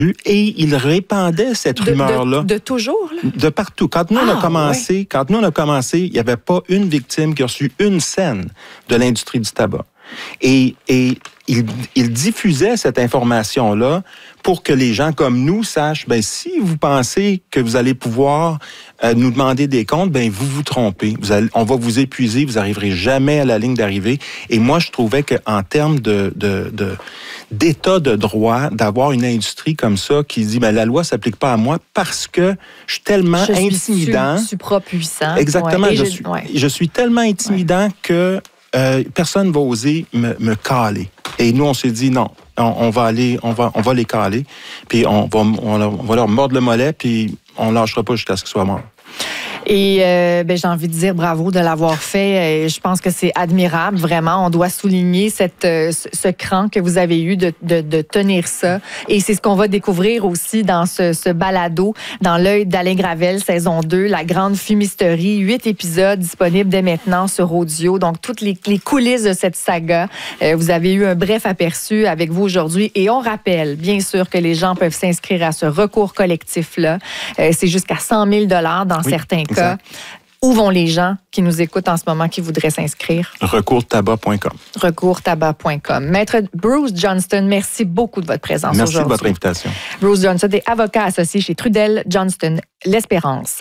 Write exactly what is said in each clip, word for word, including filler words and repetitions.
Et il répandait cette de, rumeur-là. De, de toujours, là? De partout. Quand nous, ah, on a commencé, ouais. quand nous, on a commencé, il n'y avait pas une victime qui a reçu une scène de l'industrie du tabac. Et, et il, il diffusait cette information-là pour que les gens comme nous sachent, ben si vous pensez que vous allez pouvoir euh, nous demander des comptes, ben vous vous trompez. Vous allez, on va vous épuiser, vous n'arriverez jamais à la ligne d'arrivée. Et moi, je trouvais qu'en termes de, de, de, d'état de droit, d'avoir une industrie comme ça qui dit, ben la loi s'applique pas à moi parce que je suis tellement je intimidant. Je suis supra-puissant. Exactement. Ouais, je, je, suis, ouais. je suis tellement intimidant ouais. que Euh, personne ne va oser me, me caler. Et nous, on s'est dit non, on, on va aller, on va, on va les caler, puis on va, on, on va leur mordre le mollet, puis on lâchera pas jusqu'à ce qu'ils soient morts. Et euh, ben, j'ai envie de dire bravo de l'avoir fait. Je pense que c'est admirable, vraiment. On doit souligner cette, ce cran que vous avez eu de, de, de tenir ça. Et c'est ce qu'on va découvrir aussi dans ce, ce balado, dans l'œil d'Alain Gravel, saison deux, La Grande Fumisterie. Huit épisodes disponibles dès maintenant sur audio. Donc, toutes les, les coulisses de cette saga. Euh, vous avez eu un bref aperçu avec vous aujourd'hui. Et on rappelle, bien sûr, que les gens peuvent s'inscrire à ce recours collectif-là. Euh, c'est jusqu'à cent mille dollars dans oui. certains cas. Exact. Où vont les gens qui nous écoutent en ce moment qui voudraient s'inscrire? recours tabac point com. recours tabac point com. Maître Bruce Johnston, merci beaucoup de votre présence merci aujourd'hui. Merci de votre invitation. Bruce Johnston est avocat associé chez Trudel Johnston L'Espérance.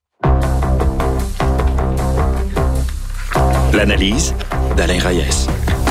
L'analyse d'Alain Reyes.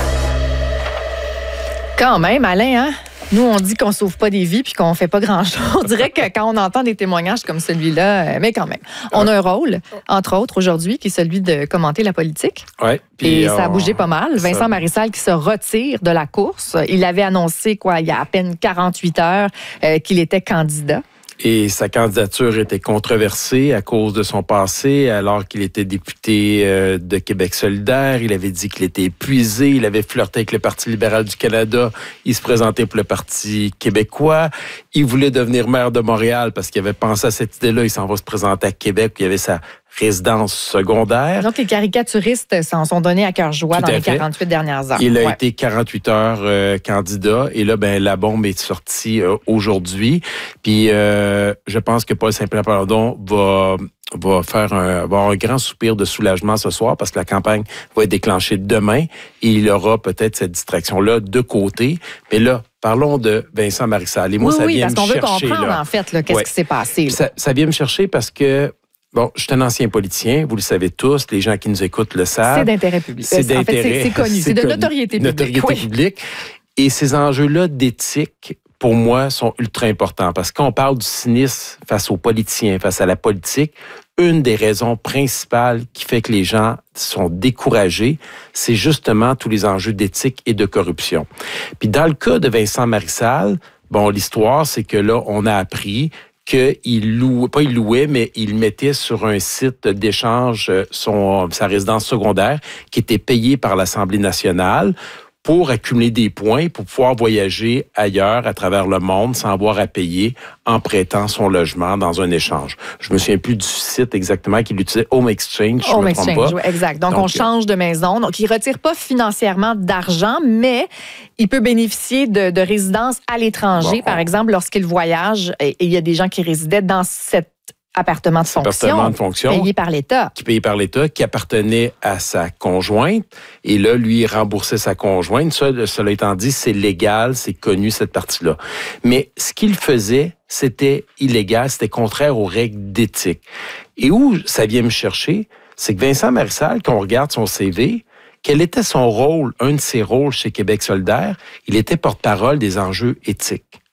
Quand même, Alain, hein? Nous, on dit qu'on ne sauve pas des vies puis qu'on ne fait pas grand-chose. On dirait que quand on entend des témoignages comme celui-là, mais quand même, on a un rôle, entre autres, aujourd'hui, qui est celui de commenter la politique. Ouais, et on... ça a bougé pas mal. Vincent ça... Marissal qui se retire de la course. Il avait annoncé, quoi, il y a à peine quarante-huit heures, euh, qu'il était candidat. Et sa candidature était controversée à cause de son passé, alors qu'il était député euh, de Québec solidaire. Il avait dit qu'il était épuisé. Il avait flirté avec le Parti libéral du Canada. Il se présentait pour le Parti québécois. Il voulait devenir maire de Montréal parce qu'il avait pensé à cette idée-là. Il s'en va se présenter à Québec. Il avait sa résidence secondaire. Donc, les caricaturistes s'en sont donnés à cœur joie Tout dans les fait. quarante-huit dernières heures. Il a ouais. été quarante-huit heures euh, candidat. Et là, ben la bombe est sortie euh, aujourd'hui. Puis, euh, je pense que Paul Saint-Pierre va... va faire un, va avoir un grand soupir de soulagement ce soir parce que la campagne va être déclenchée demain et il aura peut-être cette distraction-là de côté. Mais là, parlons de Vincent Marissal. Et moi, oui, ça oui, vient me chercher. Oui, parce qu'on veut comprendre, là. en fait, là, qu'est-ce ouais. qui s'est passé. Ça, ça vient me chercher parce que bon, je suis un ancien politicien, vous le savez tous, les gens qui nous écoutent le savent. C'est d'intérêt public. C'est d'intérêt. En fait, c'est, c'est connu, c'est, c'est de connu. notoriété publique. Notoriété oui. publique. Et ces enjeux-là d'éthique, pour moi, sont ultra importants. Parce que quand on parle du cynisme face aux politiciens, face à la politique, une des raisons principales qui fait que les gens sont découragés, c'est justement tous les enjeux d'éthique et de corruption. Puis dans le cas de Vincent Marissal, bon, l'histoire, c'est que là, on a appris qu'il louait, pas il louait, mais il mettait sur un site d'échange son, sa résidence secondaire qui était payée par l'Assemblée nationale pour accumuler des points, pour pouvoir voyager ailleurs à travers le monde sans avoir à payer en prêtant son logement dans un échange. Je me souviens plus du site exactement qu'il utilisait, Home Exchange, je Home me Exchange, trompe pas. Oui, exact. Donc, Donc on change de maison. Donc, il retire pas financièrement d'argent, mais il peut bénéficier de, de résidences à l'étranger, bon, par on... exemple, lorsqu'il voyage. Et il y a des gens qui résidaient dans cette appartement de fonction, appartement de fonction payé par l'État. Qui payé par l'État, qui appartenait à sa conjointe. Et là, lui, il remboursait sa conjointe. Ça, cela étant dit, c'est légal, c'est connu, cette partie-là. Mais ce qu'il faisait, c'était illégal, c'était contraire aux règles d'éthique. Et où ça vient me chercher, c'est que Vincent Marissal, quand on regarde son C V, quel était son rôle, un de ses rôles chez Québec solidaire? Il était porte-parole des enjeux éthiques.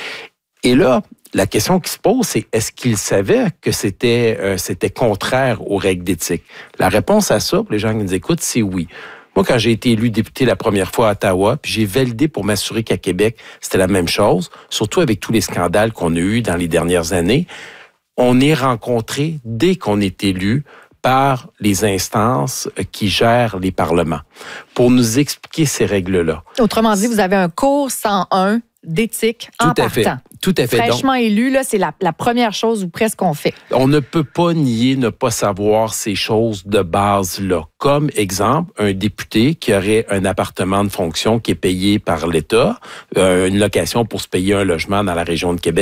Et là, la question qui se pose, c'est est-ce qu'il savait que c'était euh, c'était contraire aux règles d'éthique? La réponse à ça, pour les gens qui nous écoutent, c'est oui. Moi, quand j'ai été élu député la première fois à Ottawa, puis j'ai validé pour m'assurer qu'à Québec, c'était la même chose, surtout avec tous les scandales qu'on a eus dans les dernières années, on est rencontré dès qu'on est élu par les instances qui gèrent les parlements pour nous expliquer ces règles-là. Autrement dit, vous avez un cours cent un d'éthique Tout en à fait. partant. Tout à fait. Fraîchement élu, là, c'est la, la première chose ou presque qu'on fait. On ne peut pas nier, ne pas savoir ces choses de base-là. Comme exemple, un député qui aurait un appartement de fonction qui est payé par l'État, euh, une location pour se payer un logement dans la région de Québec,